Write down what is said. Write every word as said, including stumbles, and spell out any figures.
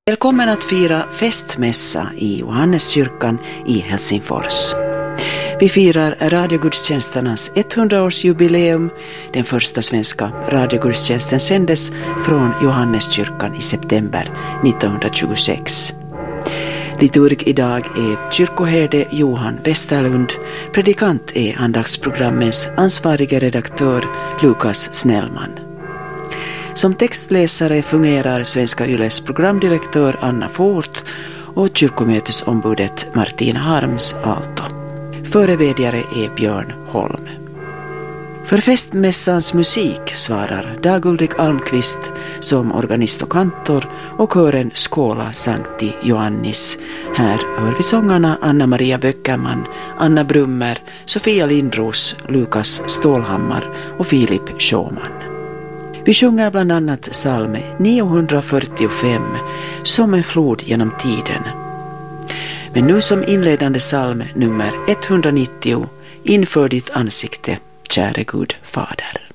Välkommen att fira festmässa i Johanneskyrkan i Helsingfors. Vi firar radiogudstjänsternas hundraårsjubileum. Den första svenska radiogudstjänsten sändes från Johanneskyrkan i september nittonhundratjugosex. Liturg idag är kyrkoherde Johan Westerlund. Predikant är andaktsprogrammens ansvarige redaktör Lukas Snellman. Som textläsare fungerar Svenska Yles programdirektör Anna Fort och kyrkomötesombudet Martina Harms Aalto. Förebedjare är Björn Holm. För festmässans musik svarar Dag-Ulrik Almqvist som organist och kantor och kören Skåla Sancti Joannis. Här hör vi sångarna Anna-Maria Böckerman, Anna Brummer, Sofia Lindros, Lukas Stålhammar och Filip Schåman. Vi sjunger bland annat psalm niohundrafyrtiofem, Som en flod genom tiden. Men nu som inledande psalm nummer etthundranittio, Inför ditt ansikte, käre Gud Fader.